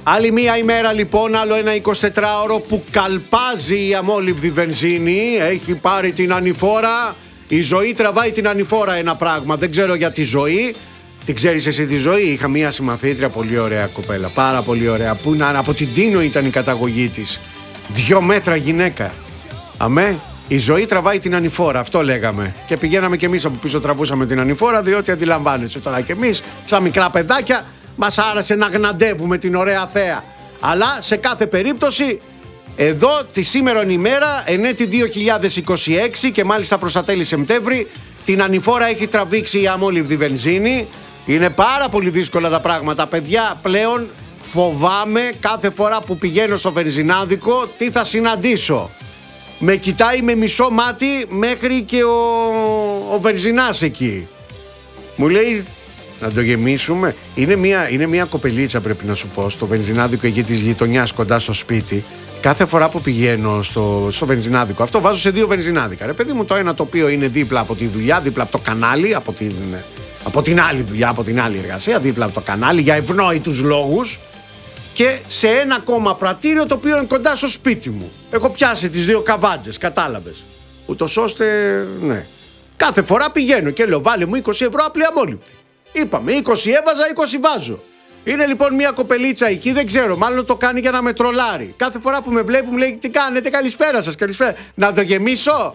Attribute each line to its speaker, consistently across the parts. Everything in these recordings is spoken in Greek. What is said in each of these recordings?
Speaker 1: Άλλη μία ημέρα λοιπόν, άλλο ένα 24ωρο που καλπάζει η αμόλυβδη βενζίνη. Έχει πάρει την ανηφόρα. Η ζωή τραβάει την ανηφόρα, ένα πράγμα. Δεν ξέρω για τη ζωή. Την ξέρεις εσύ τη ζωή? Είχα μία συμμαθήτρια, πολύ ωραία κοπέλα, πάρα πολύ ωραία, που από την Τίνο ήταν η καταγωγή της. 2 μέτρα γυναίκα. Αμέ. Η ζωή τραβάει την ανηφόρα, αυτό λέγαμε. Και πηγαίναμε κι εμείς από πίσω, τραβούσαμε την ανηφόρα, διότι αντιλαμβάνεσαι τώρα κι εμείς, σαν μικρά παιδάκια, μας άρεσε να γναντεύουμε την ωραία θέα. Αλλά σε κάθε περίπτωση, εδώ τη σήμερον ημέρα, ενέτη 2026 και μάλιστα προς τα τέλη Σεπτέμβρη, την ανηφόρα έχει τραβήξει η αμόλυβδη βενζίνη. Είναι πάρα πολύ δύσκολα τα πράγματα, παιδιά. Πλέον φοβάμαι κάθε φορά που πηγαίνω στο βενζινάδικο τι θα συναντήσω. Με κοιτάει με μισό μάτι μέχρι και ο βενζινάς εκεί. Μου λέει να το γεμίσουμε. Είναι μια κοπελίτσα, πρέπει να σου πω, στο βενζινάδικο εκεί της γειτονιάς κοντά στο σπίτι. Κάθε φορά που πηγαίνω στο βενζινάδικο, αυτό βάζω σε 2 βενζινάδικα. Ρε παιδί μου, το ένα το οποίο είναι δίπλα από τη δουλειά, δίπλα από το κανάλι, από την άλλη δουλειά, από την άλλη εργασία, δίπλα από το κανάλι για ευνόητους λόγους. Και σε ένα ακόμα πρατήριο το οποίο είναι κοντά στο σπίτι μου. Έχω πιάσει τις 2 καβάτζες, κατάλαβες. Ούτως ώστε, ναι. Κάθε φορά πηγαίνω και λέω βάλε μου 20 ευρώ απλή αμόλυβδη. Είπαμε 20 έβαζα, 20 βάζω. Είναι λοιπόν μια κοπελίτσα εκεί, δεν ξέρω, μάλλον το κάνει για να με τρολάρει. Κάθε φορά που με βλέπει μου λέει τι κάνετε, καλησπέρα σας, καλησπέρα. Να το γεμίσω?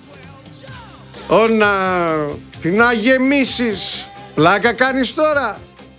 Speaker 1: Τι να γεμίσεις? Πλάκα κάνεις τώρα?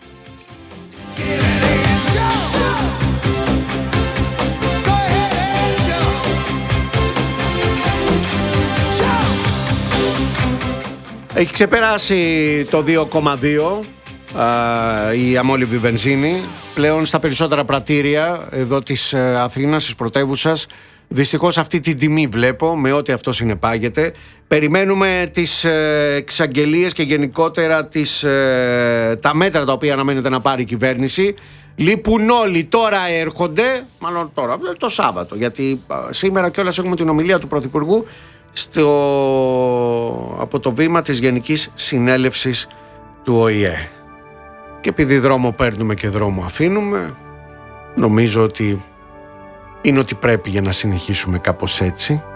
Speaker 1: Έχει ξεπεράσει το 2,2 η αμόλυβδη βενζίνη. Πλέον στα περισσότερα πρατήρια εδώ της Αθήνας, της πρωτεύουσας, δυστυχώς αυτή την τιμή βλέπω, με ό,τι αυτό συνεπάγεται. Περιμένουμε τις εξαγγελίες και γενικότερα τα μέτρα τα οποία αναμένεται να πάρει η κυβέρνηση. Λείπουν όλοι, τώρα έρχονται, μάλλον τώρα, το Σάββατο, γιατί σήμερα κιόλας έχουμε την ομιλία του Πρωθυπουργού από το βήμα της Γενικής Συνέλευσης του ΟΗΕ. Και επειδή δρόμο παίρνουμε και δρόμο αφήνουμε, νομίζω ότι είναι ότι πρέπει για να συνεχίσουμε κάπως έτσι.